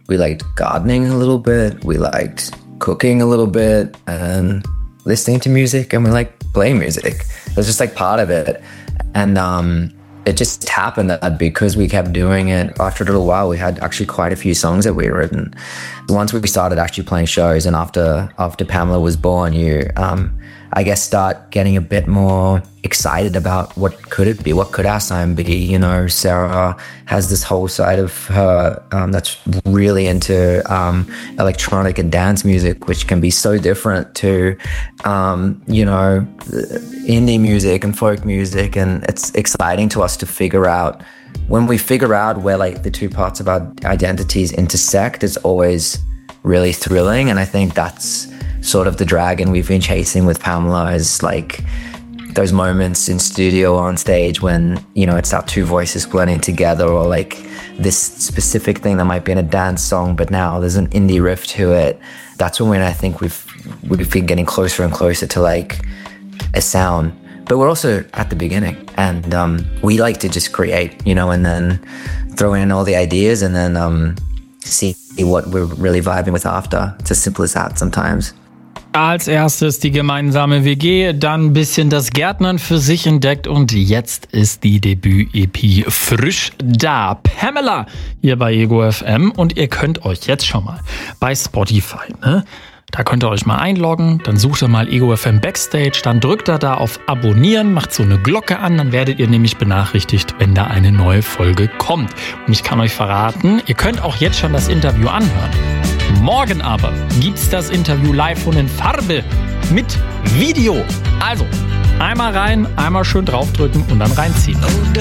we liked gardening a little bit, we liked cooking a little bit, and listening to music, and we liked playing music. It was just like part of it. And it just happened that because we kept doing it, after a little while, we had actually quite a few songs that we had written. Once we started actually playing shows, and after Pamela was born, you, I guess, start getting a bit more excited about what could it be, what could our sound be. You know, Sarah has this whole side of her that's really into electronic and dance music, which can be so different to, you know, indie music and folk music. And it's exciting to us to figure out, when we figure out where like the two parts of our identities intersect, it's always really thrilling. And I think that's sort of the dragon we've been chasing with Pamela, is like those moments in studio or on stage when, you know, it's our two voices blending together, or like this specific thing that might be in a dance song, but now there's an indie riff to it. That's when I think we've been getting closer and closer to like a sound. But we're also at the beginning, and we like to just create, you know, and then throw in all the ideas, and then see what we're really vibing with after. It's as simple as that sometimes. Als erstes die gemeinsame WG, dann ein bisschen das Gärtnern für sich entdeckt, und jetzt ist die Debüt-EP frisch da. Pamela hier bei Ego FM, und ihr könnt euch jetzt schon mal bei Spotify, ne? Da könnt ihr euch mal einloggen, dann sucht ihr mal Ego FM Backstage, dann drückt ihr da auf Abonnieren, macht so eine Glocke an, dann werdet ihr nämlich benachrichtigt, wenn da eine neue Folge kommt. Und ich kann euch verraten, ihr könnt auch jetzt schon das Interview anhören. Morgen aber gibt's das Interview live und in Farbe mit Video. Also einmal rein, einmal schön draufdrücken und dann reinziehen.